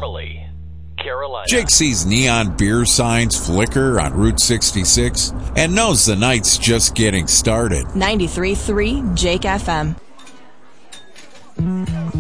Parmalee, Carolina. Jake sees neon beer signs flicker on Route 66 and knows the night's just getting started. 93.3 Jake FM.